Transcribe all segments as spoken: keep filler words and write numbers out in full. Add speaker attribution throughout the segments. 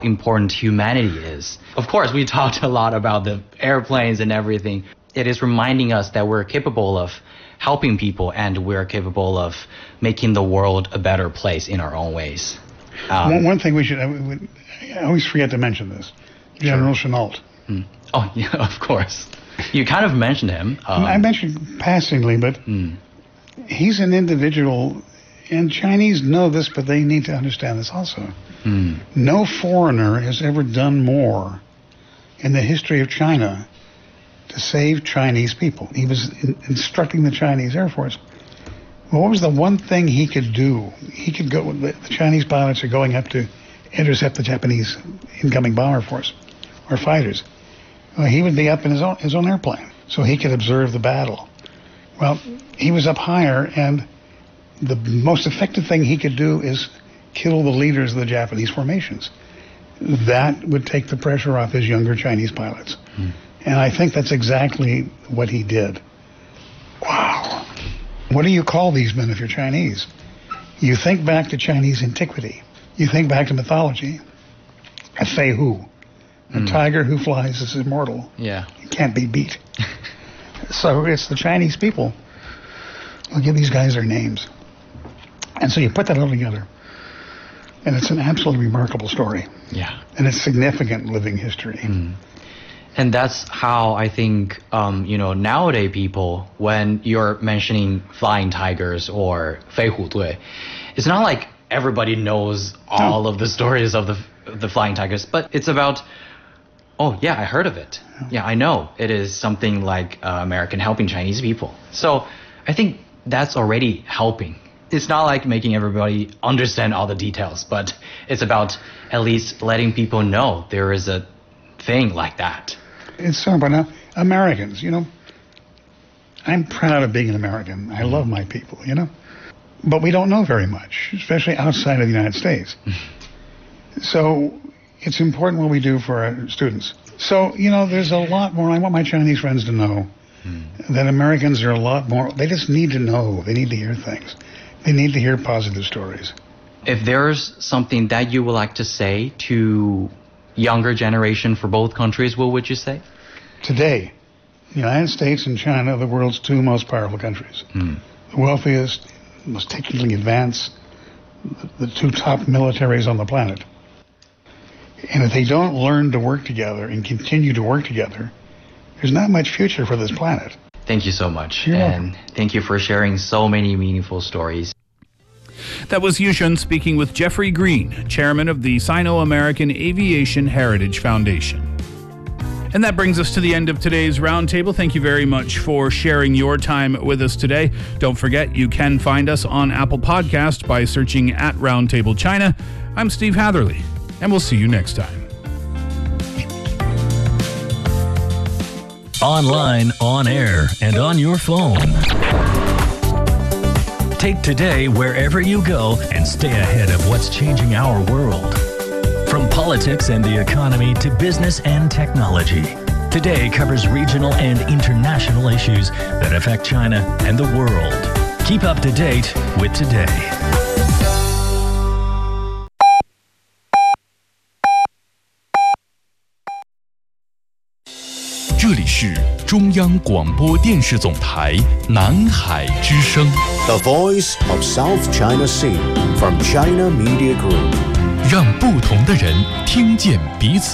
Speaker 1: important humanity is. Of course, we talked a lot about the airplanes and everything. It is reminding us that we're capable of helping people and we're capable of making the world a better place in our own ways. Um,
Speaker 2: one, one thing we should, I always forget to mention this, General sure. Chennault.
Speaker 1: Mm. Oh, yeah, of course. You kind of mentioned him. Um,
Speaker 2: I mentioned passingly, but mm. he's an individual, and Chinese know this, but they need to understand this also. Mm. No foreigner has ever done more in the history of China to save Chinese people. He was in, instructing the Chinese Air Force. Well, what was the one thing he could do? He could go, the, the Chinese pilots are going up to intercept the Japanese incoming bomber force or fighters. Well, he would be up in his own, his own airplane, so he could observe the battle. Well, he was up higher, and the most effective thing he could do is kill the leaders of the Japanese formations. That would take the pressure off his younger Chinese pilots. Mm. And I think that's exactly what he did. Wow. What do you call these men if you're Chinese? You think back to Chinese antiquity. You think back to mythology. A Fei Hu. A mm. tiger who flies is immortal.
Speaker 1: Yeah.
Speaker 2: It can't be beat. So it's the Chinese people. We'll give these guys their names. And so you put that all together. And it's an absolutely remarkable story.
Speaker 1: Yeah.
Speaker 2: And it's significant living history.
Speaker 1: Mm. And that's how I think, um, you know, nowadays people, when you're mentioning flying tigers or Fei Hu Dui, it's not like everybody knows all no. of the stories of the the flying tigers, but it's about, oh, yeah, I heard of it. Yeah, yeah I know. It is something like uh, American helping Chinese people. So I think that's already helping. It's not like making everybody understand all the details, but it's about at least letting people know there is a thing like that.
Speaker 2: It's so about now, Americans, you know, I'm proud of being an American. I love my people, you know, but we don't know very much, especially outside of the United States. So it's important what we do for our students. So, you know, there's a lot more. I want my Chinese friends to know mm. that Americans are a lot more. They just need to know. They need to hear things. They need to hear positive stories.
Speaker 1: If there's something that you would like to say to younger generation for both countries, what would you say?
Speaker 2: Today, the United States and China are the world's two most powerful countries. Mm. The wealthiest, most technically advanced, the, the two top militaries on the planet. And if they don't learn to work together and continue to work together, there's not much future for this planet.
Speaker 1: Thank you so much.
Speaker 2: You're
Speaker 1: and
Speaker 2: welcome.
Speaker 1: Thank you for sharing so many meaningful stories.
Speaker 3: That was Yushun speaking with Jeffrey Green, chairman of the Sino-American Aviation Heritage Foundation. And that brings us to the end of today's Roundtable. Thank you very much for sharing your time with us today. Don't forget, you can find us on Apple Podcast by searching at Roundtable China. I'm Steve Hatherley, and we'll see you next time.
Speaker 4: Online, on air, and on your phone. Take Today wherever you go and stay ahead of what's changing our world. From politics and the economy to business and technology, Today covers regional and international issues that affect China and the world. Keep up to date with Today.
Speaker 5: 这里是中央广播电视总台南海之声
Speaker 6: The Voice of South China Sea from China Media Group
Speaker 5: 让不同的人听见彼此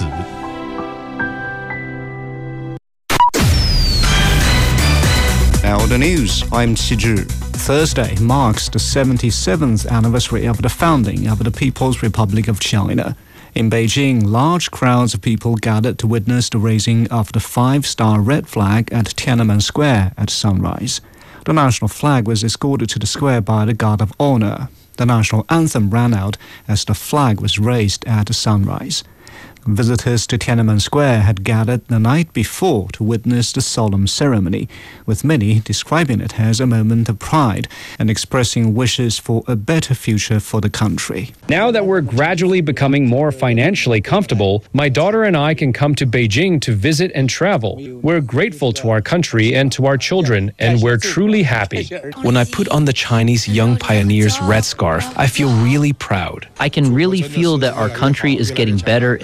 Speaker 7: Now the news, I'm Siju.
Speaker 8: Thursday marks the seventy-seventh anniversary of the founding of the People's Republic of China. In Beijing, large crowds of people gathered to witness the raising of the five-star red flag at Tiananmen Square at sunrise. The national flag was escorted to the square by the Guard of Honor. The national anthem ran out as the flag was raised at sunrise. Visitors to Tiananmen Square had gathered the night before to witness the solemn ceremony, with many describing it as a moment of pride and expressing wishes for a better future for the country.
Speaker 9: Now that we're gradually becoming more financially comfortable, my daughter and I can come to Beijing to visit and travel. We're grateful to our country and to our children, and we're truly happy.
Speaker 10: When I put on the Chinese Young Pioneers red scarf, I feel really proud.
Speaker 11: I can really feel that our country is getting better